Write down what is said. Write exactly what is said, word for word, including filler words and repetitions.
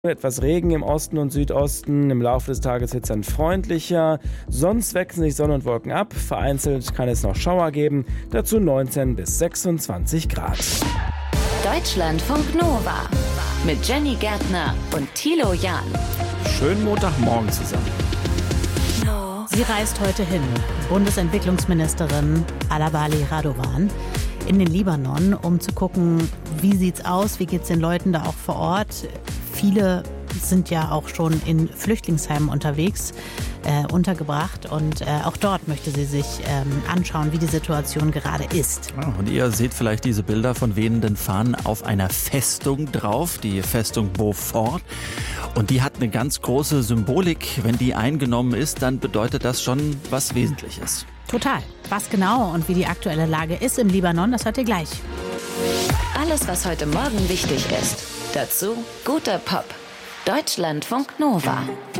Etwas Regen im Osten und Südosten. Im Laufe des Tages wird es dann freundlicher. Sonst wechseln sich Sonne und Wolken ab. Vereinzelt kann es noch Schauer geben. Dazu neunzehn bis sechsundzwanzig Grad. Deutschlandfunk Nova mit Jenny Gärtner und Thilo Jahn. Schönen Montagmorgen zusammen. Sie reist heute hin, Bundesentwicklungsministerin Alabali Radovan, in den Libanon, um zu gucken, wie sieht's aus, wie geht's den Leuten da auch vor Ort. Viele sind ja auch schon in Flüchtlingsheimen unterwegs, äh, untergebracht und äh, auch dort möchte sie sich ähm, anschauen, wie die Situation gerade ist. Ja, und ihr seht vielleicht diese Bilder von wehenden Fahnen auf einer Festung drauf, die Festung Beaufort. Und die hat eine ganz große Symbolik. Wenn die eingenommen ist, dann bedeutet das schon was Wesentliches. Total. Was genau und wie die aktuelle Lage ist im Libanon, das hört ihr gleich. Alles, was heute Morgen wichtig ist. Dazu guter Pop. Deutschlandfunk Nova.